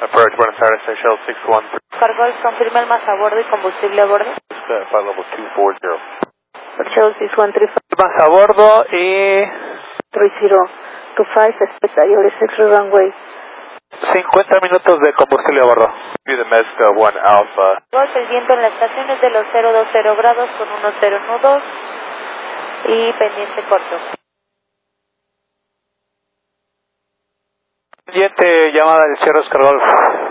Approach Buenos Aires, Shell 613. Cargol, confirma el más a bordo y combustible a bordo. Flight level 240. Shell 613. Más a bordo y 3025, expect IOR 6 runway. 50 minutos de combustible a bordo. Be the Mezca 1 Alpha. Golf, el viento en la estación es de los 020 grados con 10 nudos y pendiente corto. Siguiente llamada del Sierra Oscar Golf.